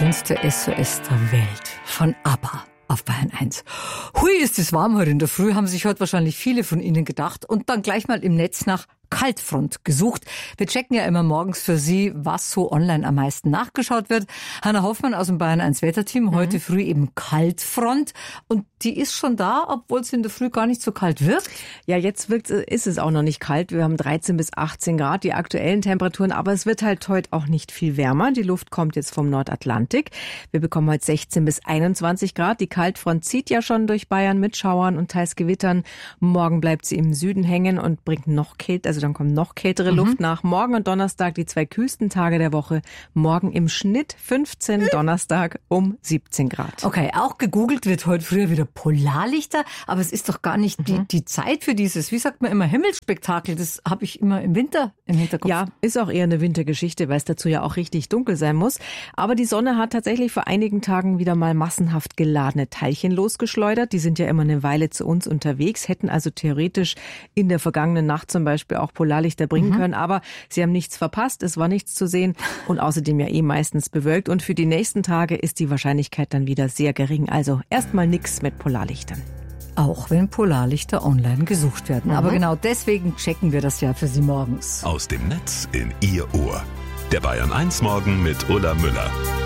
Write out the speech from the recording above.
schönste SOS der Welt von ABBA auf Bayern 1. Hui, ist es warm heute in der Früh, haben sich heute wahrscheinlich viele von Ihnen gedacht und dann gleich mal im Netz nach Kaltfront gesucht. Wir checken ja immer morgens für Sie, was so online am meisten nachgeschaut wird. Hanna Hoffmann aus dem Bayern 1 Wetterteam, heute früh eben Kaltfront. Und die ist schon da, obwohl es in der Früh gar nicht so kalt wird. Ja, jetzt ist es auch noch nicht kalt. Wir haben 13 bis 18 Grad, die aktuellen Temperaturen. Aber es wird halt heute auch nicht viel wärmer. Die Luft kommt jetzt vom Nordatlantik. Wir bekommen heute 16 bis 21 Grad. Die Kaltfront zieht ja schon durch Bayern mit Schauern und teils Gewittern. Morgen bleibt sie im Süden hängen und bringt noch Kälte, also dann kommt noch kältere Luft nach. Morgen und Donnerstag die zwei kühlsten Tage der Woche. Morgen im Schnitt 15, Donnerstag um 17 Grad. Okay, auch gegoogelt wird heute früher wieder Polarlichter, aber es ist doch gar nicht die Zeit für dieses, wie sagt man immer, Himmelsspektakel. Das habe ich immer im Winter im Hinterkopf. Ja, ist auch eher eine Wintergeschichte, weil es dazu ja auch richtig dunkel sein muss. Aber die Sonne hat tatsächlich vor einigen Tagen wieder mal massenhaft geladene Teilchen losgeschleudert. Die sind ja immer eine Weile zu uns unterwegs, hätten also theoretisch in der vergangenen Nacht zum Beispiel auch Polarlichter bringen können, aber sie haben nichts verpasst, es war nichts zu sehen und außerdem ja meistens bewölkt und für die nächsten Tage ist die Wahrscheinlichkeit dann wieder sehr gering. Also erstmal nix mit Polarlichtern. Auch wenn Polarlichter online gesucht werden. Aber genau deswegen checken wir das ja für Sie morgens. Aus dem Netz in Ihr Ohr. Der Bayern 1 Morgen mit Ulla Müller.